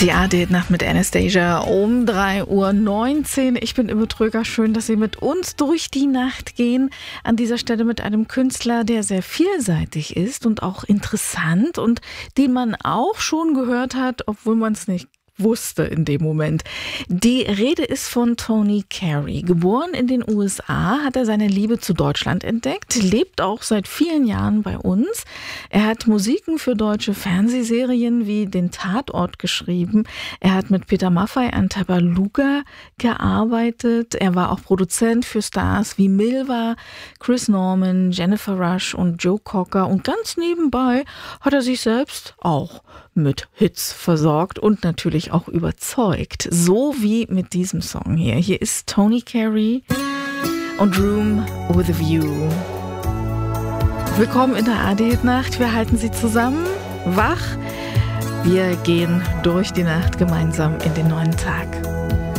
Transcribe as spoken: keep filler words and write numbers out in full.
Die A D Nacht mit Anastasia um drei Uhr neunzehn. Ich bin Imme Tröger. Schön, dass Sie mit uns durch die Nacht gehen. An dieser Stelle mit einem Künstler, der sehr vielseitig ist und auch interessant und den man auch schon gehört hat, obwohl man es nicht wusste in dem Moment. Die Rede ist von Tony Carey. Geboren in den U S A, hat er seine Liebe zu Deutschland entdeckt, lebt auch seit vielen Jahren bei uns. Er hat Musiken für deutsche Fernsehserien wie den Tatort geschrieben. Er hat mit Peter Maffay an Tabaluga gearbeitet. Er war auch Produzent für Stars wie Milva, Chris Norman, Jennifer Rush und Joe Cocker. Und ganz nebenbei hat er sich selbst auch mit Hits versorgt und natürlich auch überzeugt. So wie mit diesem Song hier. Hier ist Tony Carey und Room with a View. Willkommen in der A D-Nacht. Wir halten Sie zusammen wach. Wir gehen durch die Nacht gemeinsam in den neuen Tag.